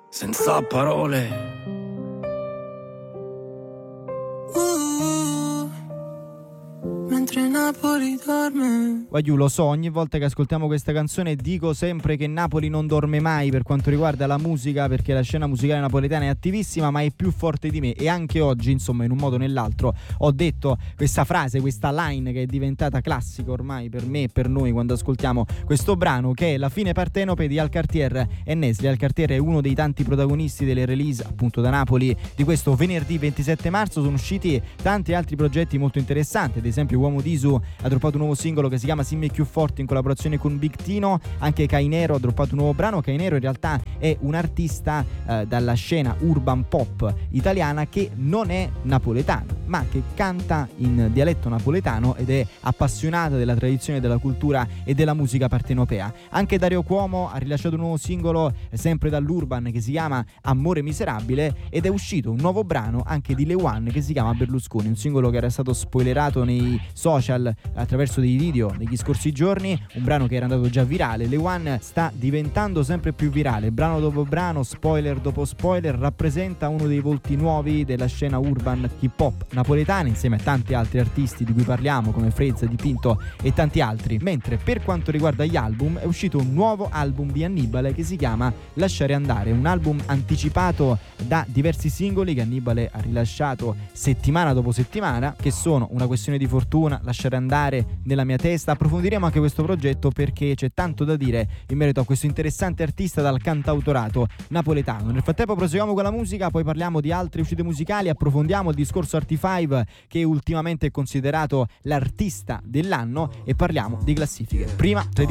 senza parole. Mentre Napoli dorme. Guagliù, lo so, ogni volta che ascoltiamo questa canzone dico sempre che Napoli non dorme mai per quanto riguarda la musica, perché la scena musicale napoletana è attivissima ma è più forte di me, e anche oggi, insomma, in un modo o nell'altro ho detto questa frase, questa line che è diventata classica ormai per me e per noi quando ascoltiamo questo brano, che è La fine partenope di Al Cartier e Nesli. Al Cartier è uno dei tanti protagonisti delle release appunto da Napoli di questo venerdì 27 marzo. Sono usciti tanti altri progetti molto interessanti, ad esempio Uomo Disu ha droppato un nuovo singolo che si chiama Simmi più forti in collaborazione con Big Tino. Anche Cainero ha droppato un nuovo brano. Cainero in realtà è un artista dalla scena urban pop italiana che non è napoletana ma che canta in dialetto napoletano ed è appassionata della tradizione, della cultura e della musica partenopea. Anche Dario Cuomo ha rilasciato un nuovo singolo sempre dall'urban che si chiama Amore miserabile, ed è uscito un nuovo brano anche di Lewan che si chiama Berlusconi, un singolo che era stato spoilerato nei social attraverso dei video negli scorsi giorni, un brano che era andato già virale. Lewan sta diventando sempre più virale, brano dopo brano, spoiler dopo spoiler, rappresenta uno dei volti nuovi della scena urban hip hop napoletana insieme a tanti altri artisti di cui parliamo come Frezza, Dipinto e tanti altri. Mentre per quanto riguarda gli album è uscito un nuovo album di Annibale che si chiama Lasciare andare, un album anticipato da diversi singoli che Annibale ha rilasciato settimana dopo settimana, che sono Una questione di fortuna, Lasciare andare, Nella mia testa. Approfondiremo anche questo progetto perché c'è tanto da dire in merito a questo interessante artista dal cantautorato napoletano. Nel frattempo proseguiamo con la musica, poi parliamo di altre uscite musicali, approfondiamo il discorso Artifive che ultimamente è considerato l'artista dell'anno e parliamo di classifiche. Prima